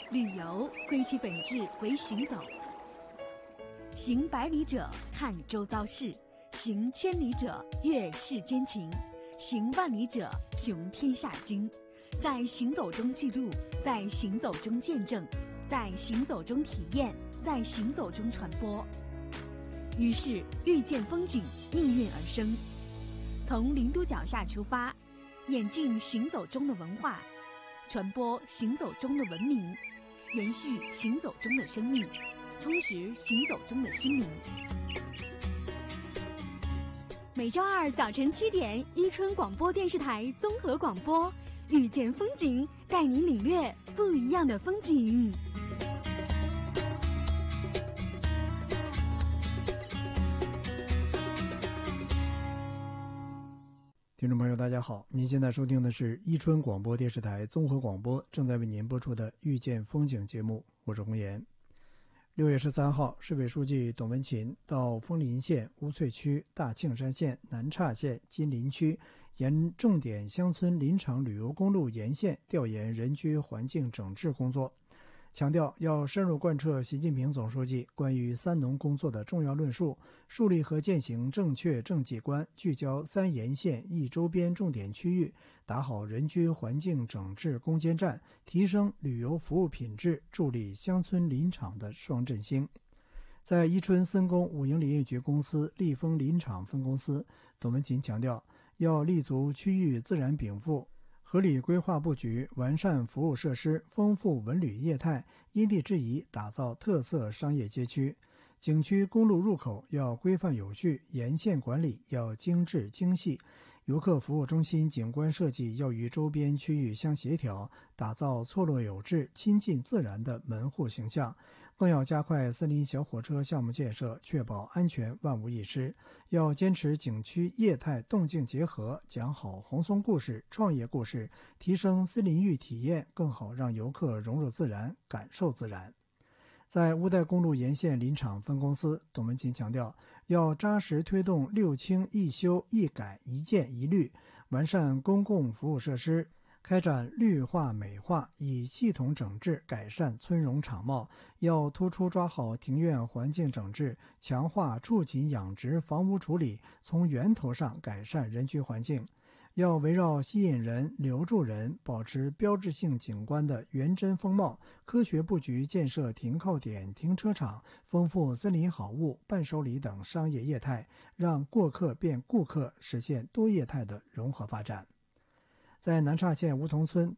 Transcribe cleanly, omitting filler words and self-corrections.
旅游归其本质为行走，行百里者看周遭事，行千里者阅世间情，行万里者穷天下经。在行走中记录，在行走中见证，在行走中体验，在行走中传播。于是遇见风景应运而生。从零度脚下出发，演进行走中的文化，传播行走中的文明，延续行走中的生命，充实行走中的心灵。每周二早晨7点，伊春广播电视台综合广播，遇见风景，带你领略不一样的风景。 听众朋友大家好，您现在收听的是伊春广播电视台综合广播正在为您播出的遇见风景节目，我是洪岩。6月13号，市委书记董文勤到枫林县、乌翠区、大庆山县、南岔县、金陵区沿重点乡村林场旅游公路沿线调研人居环境整治工作，强调要深入贯彻习近平总书记关于三农工作的重要论述，树立和践行正确政绩观，聚焦3沿线1周边重点区域，打好人居环境整治攻坚战，提升旅游服务品质，助力乡村林场的双振兴。在伊春森工五营林业局公司立丰林场分公司，董文勤强调，要立足区域自然禀赋，合理规划布局，完善服务设施，丰富文旅业态，因地制宜打造特色商业街区。景区公路入口要规范有序，沿线管理要精致精细，游客服务中心景观设计要与周边区域相协调，打造错落有致、亲近自然的门户形象。更要加快森林小火车项目建设，确保安全万无一失。要坚持景区业态动静结合，讲好红松故事、创业故事，提升森林浴体验，更好让游客融入自然，感受自然。在乌代公路沿线林场分公司，董文勤强调，要扎实推动6清1修1改1建1绿，完善公共服务设施，开展绿化美化，以系统整治改善村容场貌。要突出抓好庭院环境整治，强化畜禽养殖房屋处理，从源头上改善人居环境。要围绕吸引人、留住人，保持标志性景观的原真风貌，科学布局建设停靠点、停车场，丰富森林好物、伴手礼等商业业态，让过客变顾客，实现多业态的融合发展。在南岔县梧桐村，